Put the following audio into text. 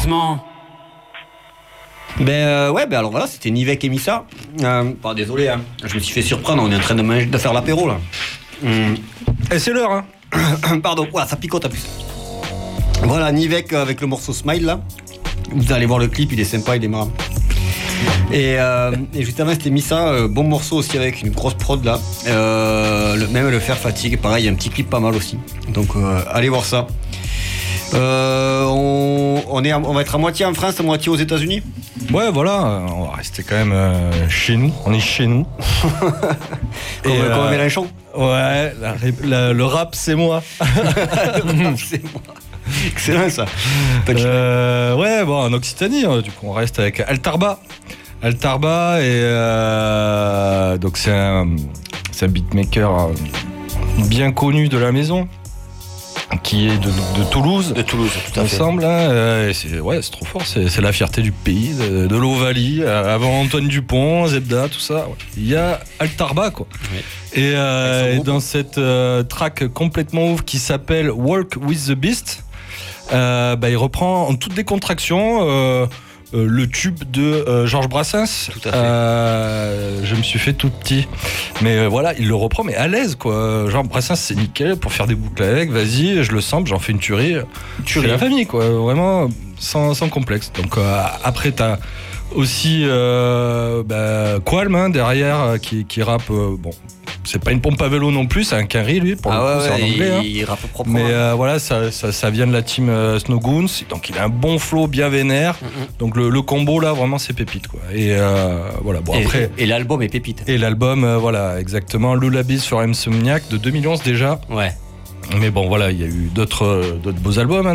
franchement. Alors voilà, c'était Nivek et Missa. Désolé, hein, je me suis fait surprendre, on est en train de faire l'apéro là. Et c'est l'heure, hein. Pardon, voilà, ça picote en plus. Voilà, Nivek avec le morceau Smile là. Vous allez voir le clip, il est sympa, il est marrant. Et juste avant c'était Missa, bon morceau aussi avec une grosse prod là. Même le Faire Fatigue, pareil, il y a un petit clip pas mal aussi. Donc allez voir ça. On va être à moitié en France, à moitié aux États-Unis. Ouais, voilà, on va rester quand même chez nous. On est chez nous. Comme Mélenchon. Ouais, le rap, c'est moi. Le rap, c'est moi. Excellent ça. En Occitanie, du coup, on reste avec Altarba. Et donc c'est un beatmaker bien connu de la maison, qui est de Toulouse. De Toulouse, tout à fait. Ensemble, hein, c'est trop fort. C'est la fierté du pays, de l'Ovalie. Avant Antoine Dupont, Zebda, tout ça. Ouais. Il y a Altarba, quoi. Oui. Et dans cette track complètement ouf qui s'appelle Walk with the Beast, il reprend en toute décontraction le tube de Georges Brassens. Tout à fait. Je me suis fait tout petit, mais voilà, il le reprend, mais à l'aise, quoi. Georges Brassens, c'est nickel pour faire des boucles avec. Vas-y, je le sample, j'en fais une tuerie. C'est la famille, quoi. Vraiment sans complexe. Donc après, t'as aussi Qualm, hein, derrière, qui rappe. C'est pas une pompe à vélo non plus, c'est un carry lui, pour le coup, c'est en anglais. Il rappe proprement. Mais voilà, ça vient de la team Snow Goons, donc il a un bon flow bien vénère. Donc le combo là, vraiment, c'est pépite, quoi. Et voilà, bon, après. Et l'album est pépite. Et l'album, voilà, exactement. Lullaby sur Insomniac de 2011 déjà. Ouais. Mais bon, voilà, il y a eu d'autres beaux albums, hein.